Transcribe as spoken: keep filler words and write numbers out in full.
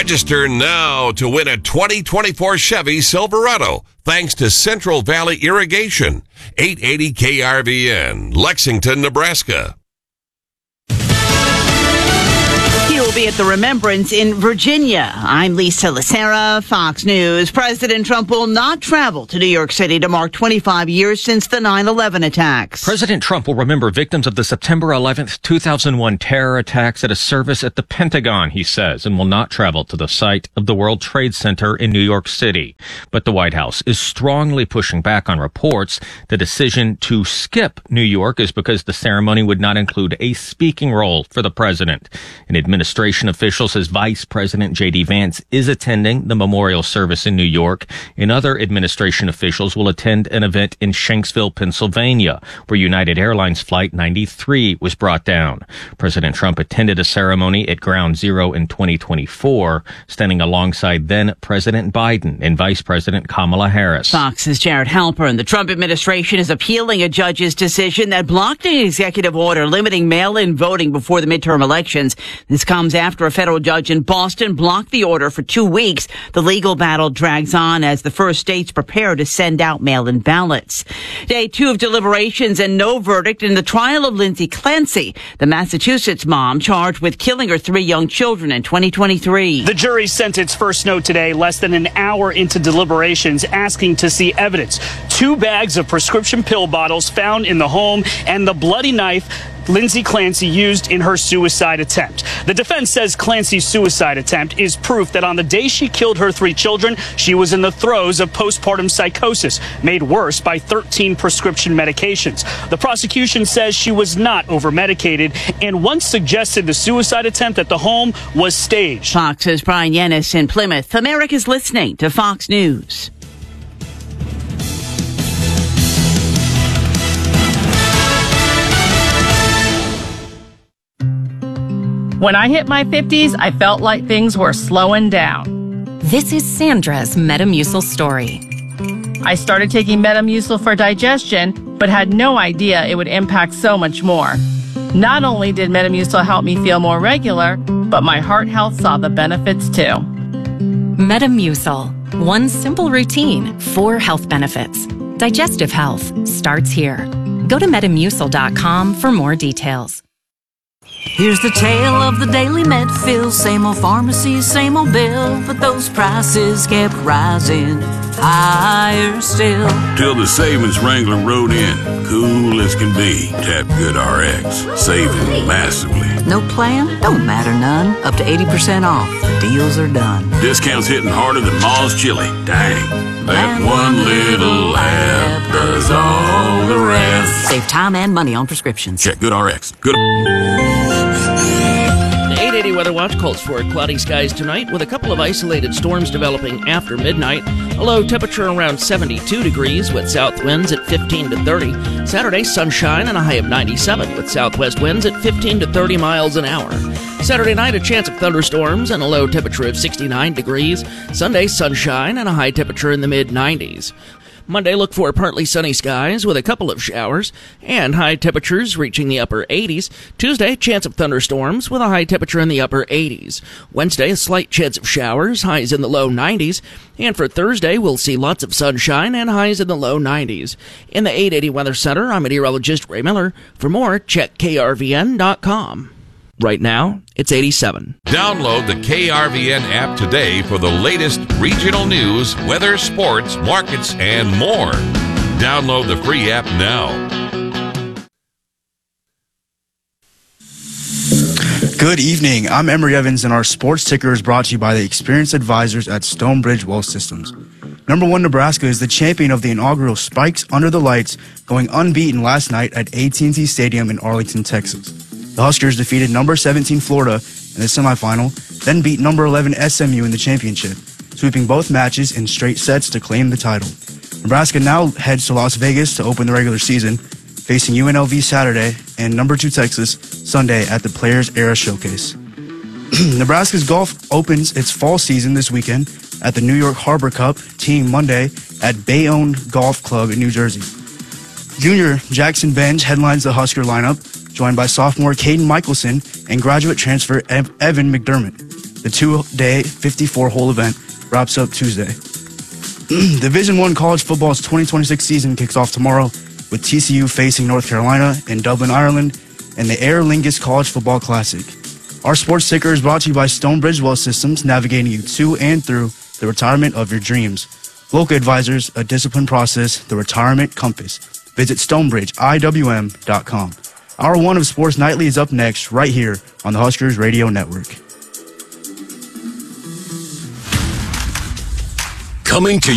Register now to win a twenty twenty-four Chevy Silverado thanks to Central Valley Irrigation. eight eighty K R V N, Lexington, Nebraska. He will be at the Remembrance in Virginia. I'm Lisa Lacera, Fox News. President Trump will not travel to New York City to mark twenty-five years since the nine eleven attacks. President Trump will remember victims of the September eleventh, two thousand one terror attacks at a service at the Pentagon, he says, and will not travel to the site of the World Trade Center in New York City. But the White House is strongly pushing back on reports. The decision to skip New York is because the ceremony would not include a speaking role for the president. An administration official says Vice President J D Vance is attending the memorial service in New York, and other administration officials will attend an event in Shanksville, Pennsylvania, where United Airlines Flight ninety-three was brought down. President Trump attended a ceremony at Ground Zero in twenty twenty-four, standing alongside then President Biden and Vice President Kamala Harris. Fox's Jared Halpern. The Trump administration is appealing a judge's decision that blocked an executive order limiting mail-in voting before the midterm elections. This comes after a federal judge in Boston blocked the order for two weeks. The legal battle drags on as the first states prepare to send out mail-in ballots. Day two of deliberations and no verdict in the trial of Lindsay Clancy, the Massachusetts mom charged with killing her three young children in twenty twenty-three. The jury sent its first note today, less than an hour into deliberations, asking to see evidence. Two bags of prescription pill bottles found in the home and the bloody knife Lindsay Clancy used in her suicide attempt. The defense says Clancy's suicide attempt is proof that on the day she killed her three children, she was in the throes of postpartum psychosis, made worse by thirteen prescription medications. The prosecution says she was not over-medicated and once suggested the suicide attempt at the home was staged. Fox's Brian Yennis in Plymouth. America's listening to Fox News. When I hit my fifties, I felt like things were slowing down. This is Sandra's Metamucil story. I started taking Metamucil for digestion, but had no idea it would impact so much more. Not only did Metamucil help me feel more regular, but my heart health saw the benefits too. Metamucil. One simple routine, four health benefits. Digestive health starts here. Go to metamucil dot com for more details. Here's the tale of the daily Medfill. Same old pharmacy, same old bill, but those prices kept rising higher still. Till the savings wrangler rode in, cool as can be. Tap Good R X, saving massively. No plan? Don't matter none. Up to eighty percent off. The deals are done. Discounts hitting harder than Ma's chili. Dang. That one little app does all the rest. Save time and money on prescriptions. Check Good R X. Good. The eight eighty Weather Watch calls for cloudy skies tonight with a couple of isolated storms developing after midnight. A low temperature around seventy-two degrees with south winds at fifteen to thirty. Saturday, sunshine and a high of ninety-seven with southwest winds at fifteen to thirty miles an hour. Saturday night, a chance of thunderstorms and a low temperature of sixty-nine degrees. Sunday, sunshine and a high temperature in the mid nineties. Monday, look for partly sunny skies with a couple of showers and high temperatures reaching the upper eighties. Tuesday, chance of thunderstorms with a high temperature in the upper eighties. Wednesday, a slight chance of showers, highs in the low nineties. And for Thursday, we'll see lots of sunshine and highs in the low nineties. In the eight eighty Weather Center, I'm meteorologist Ray Miller. For more, check K R V N dot com. Right now, it's eighty-seven. Download the K R V N app today for the latest regional news, weather, sports, markets, and more. Download the free app now. Good evening. I'm Emery Evans, and our sports ticker is brought to you by the experienced advisors at Stonebridge Wealth Systems. Number one Nebraska is the champion of the inaugural Spikes Under the Lights, going unbeaten last night at A T and T Stadium in Arlington, Texas. The Huskers defeated number seventeen Florida in the semifinal, then beat number eleven S M U in the championship, sweeping both matches in straight sets to claim the title. Nebraska now heads to Las Vegas to open the regular season, facing U N L V Saturday and number two Texas Sunday at the Players Era Showcase. Nebraska's golf opens its fall season this weekend at the New York Harbor Cup, teeing Monday at Bayonne Golf Club in New Jersey. Junior Jackson Bench headlines the Husker lineup, joined by sophomore Caden Michelson and graduate transfer Ev- Evan McDermott. The two-day, fifty-four hole event wraps up Tuesday. Division One college football's twenty twenty-six season kicks off tomorrow with T C U facing North Carolina in Dublin, Ireland, and the Aer Lingus College Football Classic. Our sports ticker is brought to you by Stonebridge Wealth Systems, navigating you to and through the retirement of your dreams. Local advisors, a disciplined process, the retirement compass. Visit stonebridge I W M dot com. Hour one of Sports Nightly is up next, right here on the Huskers Radio Network. Coming to